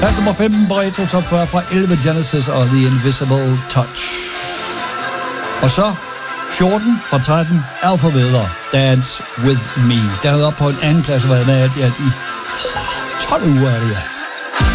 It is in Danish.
Plads nummer 15 på Retro Top 40 fra 11 Genesis og The Invisible Touch. Og så 14 fra 13 Alpha Weather, Dance With Me. Den er oppe på en anden plads og været med alt i 12 uger, er det ja.